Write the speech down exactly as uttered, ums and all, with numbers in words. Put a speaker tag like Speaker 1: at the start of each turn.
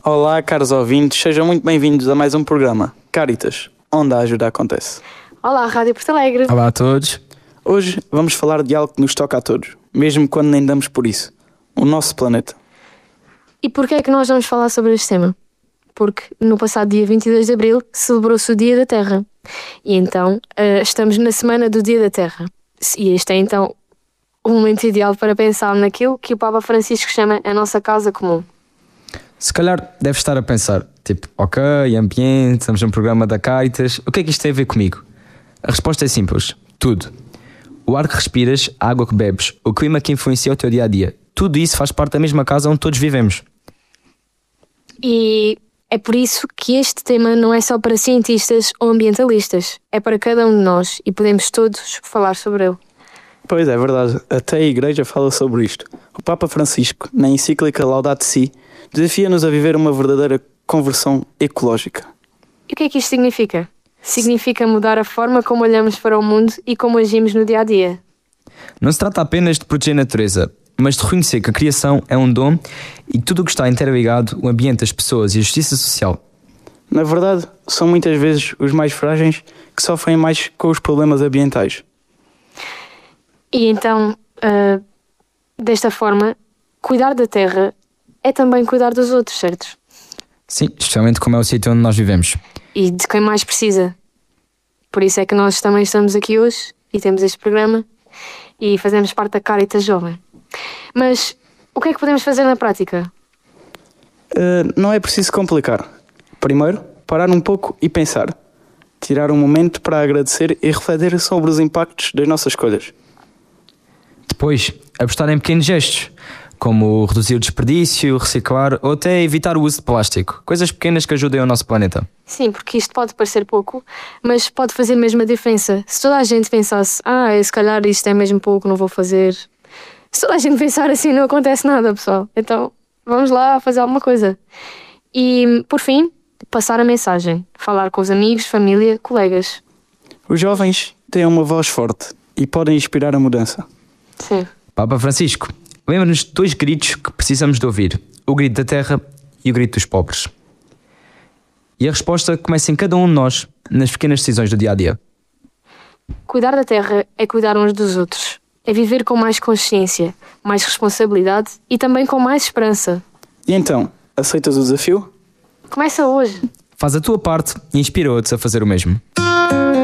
Speaker 1: Olá, caros ouvintes, sejam muito bem-vindos a mais um programa Caritas, onde a ajuda acontece.
Speaker 2: Olá, Rádio Porto Alegre.
Speaker 3: Olá a todos.
Speaker 1: Hoje vamos falar de algo que nos toca a todos, mesmo quando nem damos por isso: o nosso planeta.
Speaker 2: E porquê é que nós vamos falar sobre este tema? Porque no passado dia vinte e dois de abril celebrou-se o Dia da Terra. E então uh, estamos na semana do Dia da Terra. E este é então o momento ideal para pensar naquilo que o Papa Francisco chama a nossa causa comum.
Speaker 3: Se calhar deve estar a pensar, tipo, ok, ambiente, estamos num programa da Caritas, o que é que isto tem a ver comigo? A resposta é simples, tudo. O ar que respiras, a água que bebes, o clima que influencia o teu dia-a-dia, tudo isso faz parte da mesma casa onde todos vivemos.
Speaker 2: E é por isso que este tema não é só para cientistas ou ambientalistas, é para cada um de nós e podemos todos falar sobre ele.
Speaker 1: Pois é, verdade, até a Igreja fala sobre isto. O Papa Francisco, na encíclica Laudato Si, desafia-nos a viver uma verdadeira conversão ecológica.
Speaker 2: E o que é que isto significa? Significa mudar a forma como olhamos para o mundo e como agimos no dia-a-dia.
Speaker 3: Não se trata apenas de proteger a natureza, mas de reconhecer que a criação é um dom e que tudo o que está interligado, o ambiente, as pessoas e a justiça social.
Speaker 1: Na verdade, são muitas vezes os mais frágeis que sofrem mais com os problemas ambientais.
Speaker 2: E então, uh, desta forma, cuidar da terra é também cuidar dos outros, certo?
Speaker 3: Sim, especialmente como é o sítio onde nós vivemos.
Speaker 2: E de quem mais precisa. Por isso é que nós também estamos aqui hoje e temos este programa e fazemos parte da Caritas Jovem. Mas o que é que podemos fazer na prática?
Speaker 1: Uh, não é preciso complicar. Primeiro, parar um pouco e pensar. Tirar um momento para agradecer e refletir sobre os impactos das nossas escolhas.
Speaker 3: Depois, apostar em pequenos gestos, como reduzir o desperdício, reciclar ou até evitar o uso de plástico. Coisas pequenas que ajudem o nosso planeta.
Speaker 2: Sim, porque isto pode parecer pouco, mas pode fazer mesmo a diferença. Se toda a gente pensasse, ah, se calhar isto é mesmo pouco, não vou fazer. Se toda a gente pensar assim, não acontece nada, pessoal. Então, vamos lá fazer alguma coisa. E, por fim, passar a mensagem. Falar com os amigos, família, colegas.
Speaker 1: Os jovens têm uma voz forte e podem inspirar a mudança.
Speaker 2: Sim.
Speaker 3: Papa Francisco, lembra-nos de dois gritos que precisamos de ouvir: o grito da terra e o grito dos pobres. E a resposta começa em cada um de nós, nas pequenas decisões do dia-a-dia.
Speaker 2: Cuidar da terra é cuidar uns dos outros. É viver com mais consciência, mais responsabilidade e também com mais esperança.
Speaker 1: E então, aceitas o desafio?
Speaker 2: Começa hoje.
Speaker 3: Faz a tua parte e inspira outros a fazer o mesmo.